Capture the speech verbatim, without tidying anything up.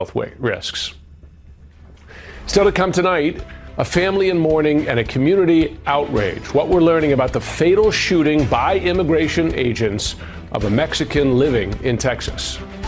health risks. Still to come tonight, a family in mourning and a community outrage. What we're learning about the fatal shooting by immigration agents of a Mexican living in Texas.